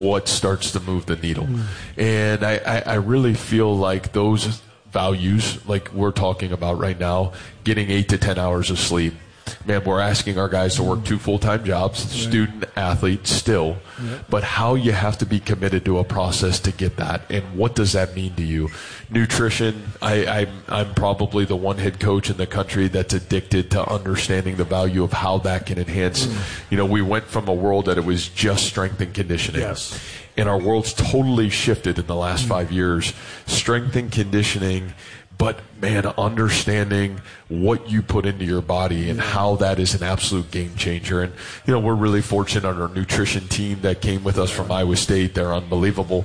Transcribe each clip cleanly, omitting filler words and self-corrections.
what starts to move the needle. And I really feel like those values, like we're talking about right now, getting 8 to 10 hours of sleep. Man, we're asking our guys to work 2 full-time jobs, student, athlete, still. But how you have to be committed to a process to get that, and what does that mean to you? Nutrition, I'm probably the one head coach in the country that's addicted to understanding the value of how that can enhance. You know, we went from a world that it was just strength and conditioning. Yes. And our world's totally shifted in the last 5 years. Strength and conditioning, but man, understanding what you put into your body and how that is an absolute game changer. And, you know, we're really fortunate on our nutrition team that came with us from Iowa State. They're unbelievable,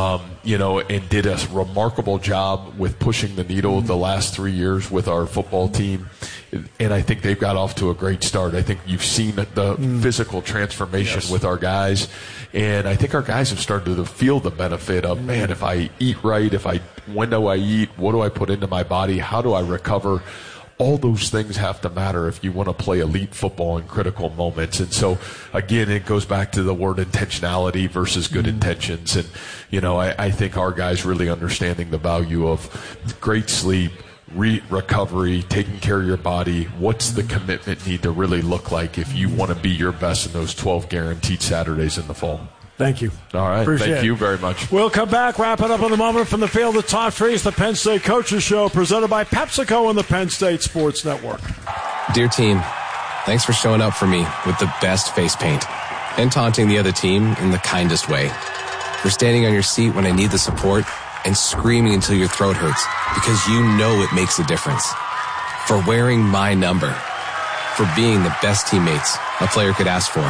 you know, and did a remarkable job with pushing the needle the last 3 years with our football team. And I think they've got off to a great start. I think you've seen the physical transformation with our guys. And I think our guys have started to feel the benefit of, man, if I eat right, when do I eat? What do I put into my body? How do I recover? All those things have to matter if you want to play elite football in critical moments. And so, again, it goes back to the word intentionality versus good intentions. And, you know, I think our guys really understanding the value of great sleep, recovery, taking care of your body. What's the commitment need to really look like if you want to be your best in those 12 guaranteed Saturdays in the fall? Thank you. All right. Appreciate Thank you it. very much. We'll come back, wrap it up in a moment from the field of Todd Freeze, the Penn State Coaches Show, presented by PepsiCo and the Penn State Sports Network. Dear team, thanks for showing up for me with the best face paint and taunting the other team in the kindest way. For standing on your seat when I need the support and screaming until your throat hurts because you know it makes a difference. For wearing my number. For being the best teammates a player could ask for.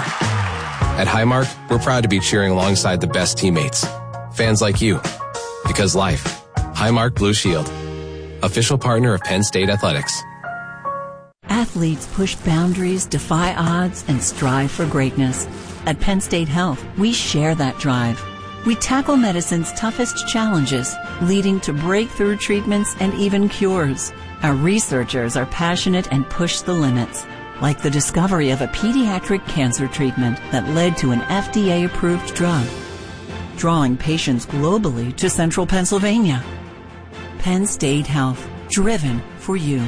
At Highmark, we're proud to be cheering alongside the best teammates. Fans like you. Because life. Highmark Blue Shield. Official partner of Penn State Athletics. Athletes push boundaries, defy odds, and strive for greatness. At Penn State Health, we share that drive. We tackle medicine's toughest challenges, leading to breakthrough treatments and even cures. Our researchers are passionate and push the limits, like the discovery of a pediatric cancer treatment that led to an FDA-approved drug, drawing patients globally to central Pennsylvania. Penn State Health, driven for you.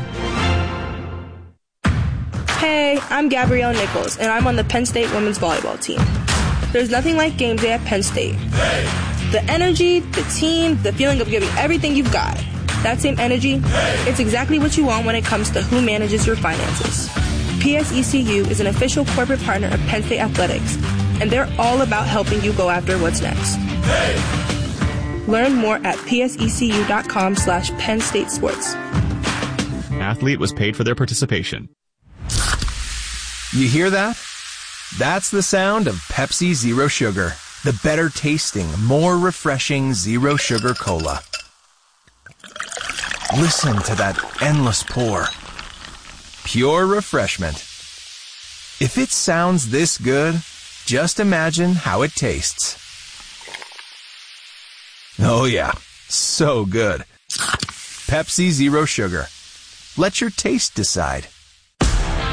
Hey, I'm Gabrielle Nichols, and I'm on the Penn State women's volleyball team. There's nothing like game day at Penn State. The energy, the team, the feeling of giving everything you've got. That same energy, it's exactly what you want when it comes to who manages your finances. PSECU is an official corporate partner of Penn State Athletics, and they're all about helping you go after what's next. Learn more at psecu.com/Penn State Sports. Athlete was paid for their participation. You hear that? That's the sound of Pepsi Zero Sugar, the better tasting, more refreshing Zero Sugar Cola. Listen to that endless pour. Pure refreshment. If it sounds this good, just imagine how it tastes. Oh yeah, so good. Pepsi Zero Sugar. Let your taste decide.